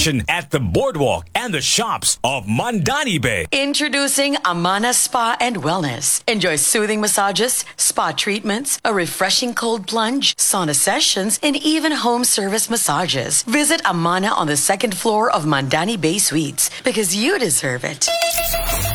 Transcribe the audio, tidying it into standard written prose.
relaxation at the boardwalk and the shops of Mandani Bay. Introducing Amana Spa and Wellness. Enjoy soothing massages, spa treatments, a refreshing cold plunge, sauna sessions, and even home service massages. Visit Amana on the second floor of Mandani Bay Suites because you deserve it.